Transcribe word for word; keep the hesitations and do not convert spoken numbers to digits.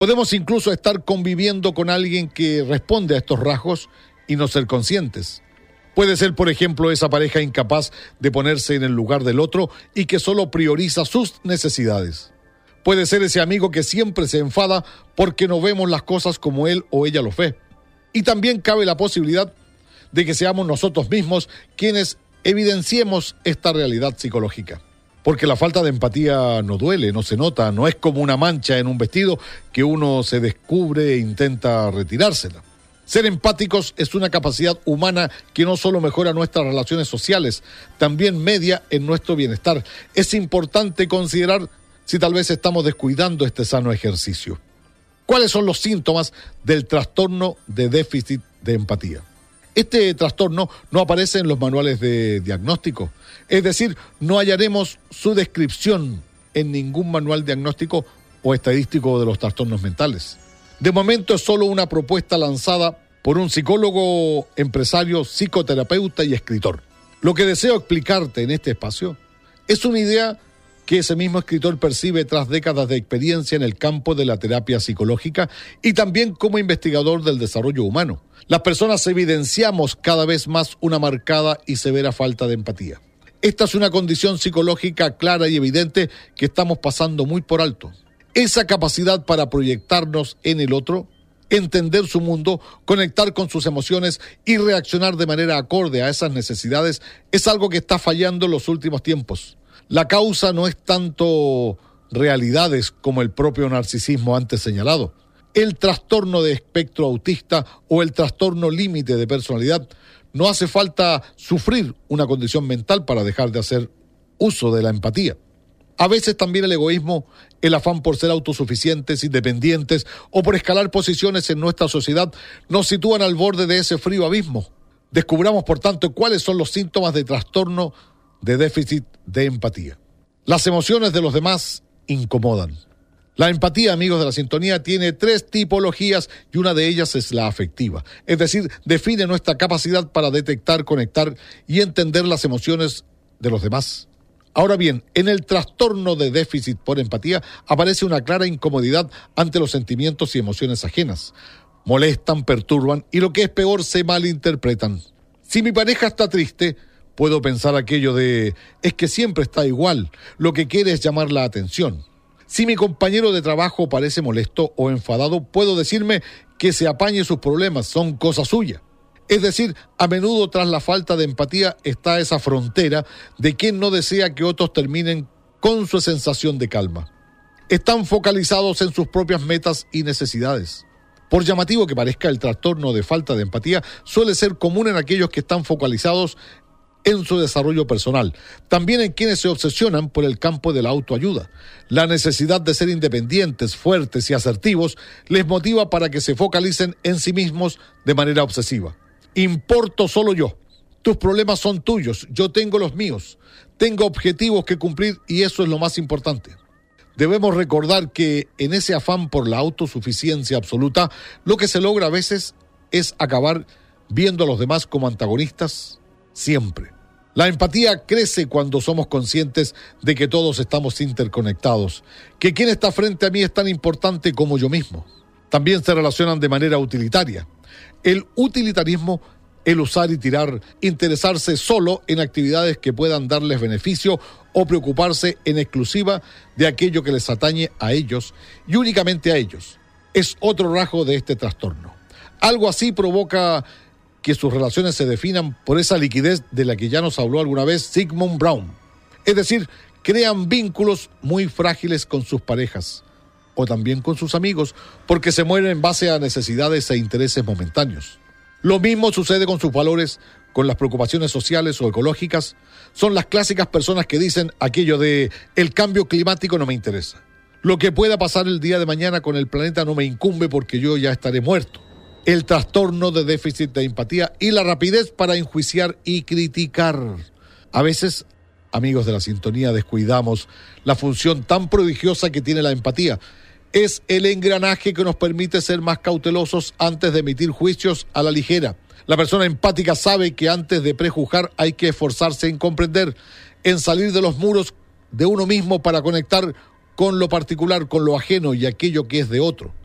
Podemos incluso estar conviviendo con alguien que responde a estos rasgos y no ser conscientes. Puede ser, por ejemplo, esa pareja incapaz de ponerse en el lugar del otro y que solo prioriza sus necesidades. Puede ser ese amigo que siempre se enfada porque no vemos las cosas como él o ella los ve. Y también cabe la posibilidad de que seamos nosotros mismos quienes evidenciemos esta realidad psicológica. Porque la falta de empatía no duele, no se nota, no es como una mancha en un vestido que uno se descubre e intenta retirársela. Ser empáticos es una capacidad humana que no solo mejora nuestras relaciones sociales, también media en nuestro bienestar. Es importante considerar si tal vez estamos descuidando este sano ejercicio. ¿Cuáles son los síntomas del trastorno de déficit de empatía? Este trastorno no aparece en los manuales de diagnóstico, es decir, no hallaremos su descripción en ningún manual diagnóstico o estadístico de los trastornos mentales. De momento es solo una propuesta lanzada por un psicólogo, empresario, psicoterapeuta y escritor. Lo que deseo explicarte en este espacio es una idea que ese mismo escritor percibe tras décadas de experiencia en el campo de la terapia psicológica y también como investigador del desarrollo humano. Las personas evidenciamos cada vez más una marcada y severa falta de empatía. Esta es una condición psicológica clara y evidente que estamos pasando muy por alto. Esa capacidad para proyectarnos en el otro, entender su mundo, conectar con sus emociones y reaccionar de manera acorde a esas necesidades es algo que está fallando en los últimos tiempos. La causa no es tanto realidades como el propio narcisismo antes señalado. El trastorno de espectro autista o el trastorno límite de personalidad. No hace falta sufrir una condición mental para dejar de hacer uso de la empatía. A veces también el egoísmo, el afán por ser autosuficientes, independientes o por escalar posiciones en nuestra sociedad nos sitúan al borde de ese frío abismo. Descubramos, por tanto, cuáles son los síntomas de trastorno de déficit de empatía. Las emociones de los demás incomodan. La empatía, amigos de la sintonía, tiene tres tipologías y una de ellas es la afectiva. Es decir, define nuestra capacidad para detectar, conectar y entender las emociones de los demás. Ahora bien, en el trastorno de déficit por empatía aparece una clara incomodidad ante los sentimientos y emociones ajenas. Molestan, perturban y lo que es peor, se malinterpretan. Si mi pareja está triste, puedo pensar aquello de, es que siempre está igual, lo que quiere es llamar la atención. Si mi compañero de trabajo parece molesto o enfadado, puedo decirme que se apañe sus problemas, son cosa suya. Es decir, a menudo tras la falta de empatía está esa frontera de quien no desea que otros terminen con su sensación de calma. Están focalizados en sus propias metas y necesidades. Por llamativo que parezca, el trastorno de falta de empatía suele ser común en aquellos que están focalizados en su desarrollo personal, también en quienes se obsesionan por el campo de la autoayuda. La necesidad de ser independientes, fuertes y asertivos les motiva para que se focalicen en sí mismos de manera obsesiva. Importo solo yo, tus problemas son tuyos, yo tengo los míos, tengo objetivos que cumplir y eso es lo más importante. Debemos recordar que en ese afán por la autosuficiencia absoluta, lo que se logra a veces es acabar viendo a los demás como antagonistas siempre. La empatía crece cuando somos conscientes de que todos estamos interconectados, que quien está frente a mí es tan importante como yo mismo. También se relacionan de manera utilitaria. El utilitarismo, el usar y tirar, interesarse solo en actividades que puedan darles beneficio o preocuparse en exclusiva de aquello que les atañe a ellos y únicamente a ellos, es otro rasgo de este trastorno. Algo así provoca que sus relaciones se definan por esa liquidez de la que ya nos habló alguna vez Sigmund Brown. Es decir, crean vínculos muy frágiles con sus parejas o también con sus amigos porque se mueven en base a necesidades e intereses momentáneos. Lo mismo sucede con sus valores, con las preocupaciones sociales o ecológicas. Son las clásicas personas que dicen aquello de el cambio climático no me interesa. Lo que pueda pasar el día de mañana con el planeta no me incumbe porque yo ya estaré muerto. El trastorno de déficit de empatía y la rapidez para enjuiciar y criticar. A veces, amigos de la sintonía, descuidamos la función tan prodigiosa que tiene la empatía. Es el engranaje que nos permite ser más cautelosos antes de emitir juicios a la ligera. La persona empática sabe que antes de prejuzgar hay que esforzarse en comprender, en salir de los muros de uno mismo para conectar con lo particular, con lo ajeno y aquello que es de otro.